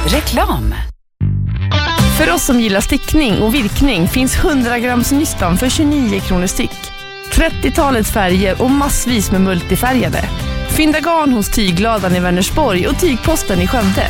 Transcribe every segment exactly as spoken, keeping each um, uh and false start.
Reklam. För oss som gillar stickning och virkning finns hundra grams nystan för tjugonio kronor styck. trettiotalets färger och massvis med multifärgade. Fynda garn hos Tygladan i Vänersborg och Tygposten i Skövde.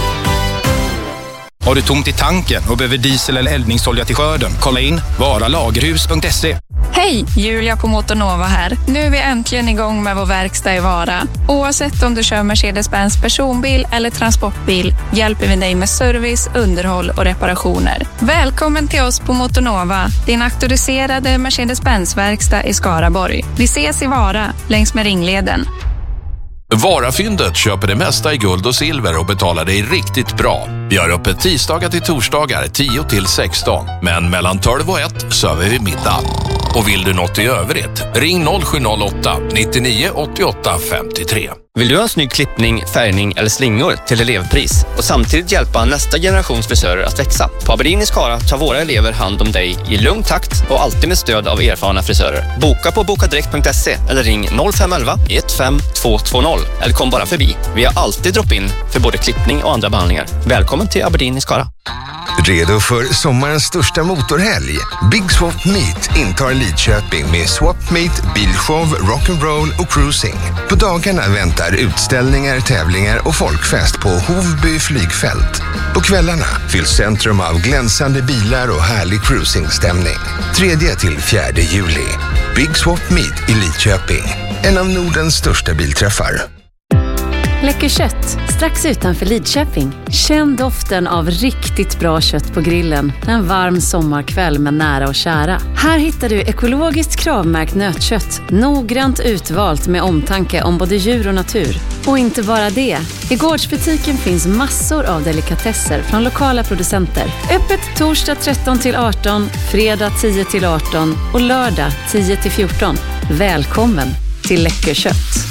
Har du tomt i tanken och behöver diesel eller eldningsolja till skörden? Kolla in varalagerhus punkt se. Hej, Julia på Motornova här. Nu är vi äntligen igång med vår verkstad i Vara. Oavsett om du kör Mercedes-Benz personbil eller transportbil hjälper vi dig med service, underhåll och reparationer. Välkommen till oss på Motornova, din auktoriserade Mercedes-Benz-verkstad i Skaraborg. Vi ses i Vara, längs med Ringleden. Varafyndet köper det mesta i guld och silver och betalar dig riktigt bra. Vi har öppet tisdagar till torsdagar tio till sexton. Men mellan tolv och ett söver vi middag. Och vill du något i övrigt, ring noll sju noll åtta nittionio åttioåtta femtiotre. Vill du ha en snygg klippning, färgning eller slingor till elevpris och samtidigt hjälpa nästa generations frisörer att växa? På Aberdeen i Skara tar våra elever hand om dig i lugn takt och alltid med stöd av erfarna frisörer. Boka på bokadirekt punkt se eller ring noll fem ett ett ett fem två två noll eller kom bara förbi. Vi har alltid drop-in för både klippning och andra behandlingar. Välkommen till Aberdeen i Skara. Redo för sommarens största motorhelg? Big Swap Meet intar Lidköping med Swap Meet, bilshow, rock'n'roll och cruising. På dagarna väntar utställningar, tävlingar och folkfest på Hovby flygfält. På kvällarna fylls centrum av glänsande bilar och härlig cruisingstämning. tredje till fjärde juli. Big Swap Meet i Lidköping. En av Nordens största bilträffar. Läcker kött, strax utanför Lidköping. Känn doften av riktigt bra kött på grillen en varm sommarkväll med nära och kära. Här hittar du ekologiskt kravmärkt nötkött, noggrant utvalt med omtanke om både djur och natur. Och inte bara det. I gårdsbutiken finns massor av delikatesser från lokala producenter. Öppet torsdag tretton till arton, fredag tio till arton och lördag tio till fjorton. Välkommen till Läcker kött.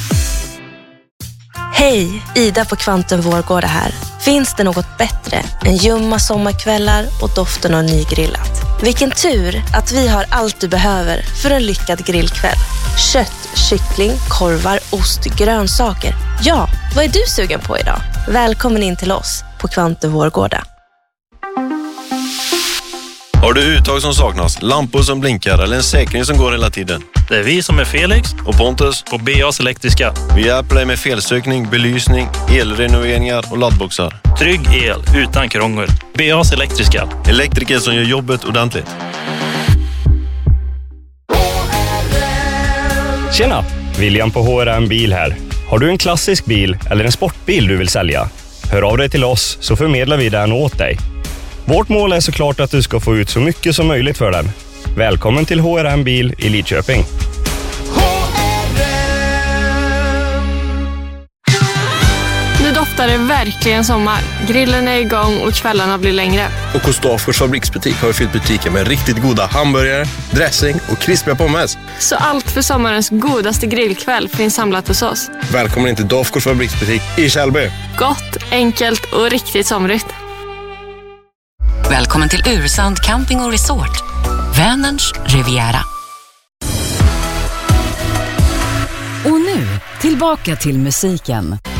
Hej, Ida på Kvantum Vårgårda här. Finns det något bättre än ljumma sommarkvällar och doften av nygrillat? Vilken tur att vi har allt du behöver för en lyckad grillkväll. Kött, kyckling, korvar, ost, grönsaker. Ja, vad är du sugen på idag? Välkommen in till oss på Kvantum Vårgårda. Har du uttag som saknas, lampor som blinkar eller en säkring som går hela tiden? Det är vi som är Felix och Pontus på B A's Elektriska. Vi hjälper dig med felsökning, belysning, elrenoveringar och laddboxar. Trygg el utan krångel. B A's Elektriska. Elektriker som gör jobbet ordentligt. Tjena, William på H R M Bil här. Har du en klassisk bil eller en sportbil du vill sälja? Hör av dig till oss så förmedlar vi den åt dig. Vårt mål är såklart att du ska få ut så mycket som möjligt för den. Välkommen till H R M Bil i Lidköping. Nu doftar det verkligen sommar. Grillen är igång och kvällarna blir längre. Och hos Dafgårds fabriksbutik har vi fyllt butiken med riktigt goda hamburgare, dressing och krispiga pommes. Så allt för sommarens godaste grillkväll finns samlat hos oss. Välkommen in till Dafgårds fabriksbutik i Kjellby. Gott, enkelt och riktigt somrigt. Välkommen till Ursand Camping och Resort. Vänerns Riviera. Och nu, tillbaka till musiken.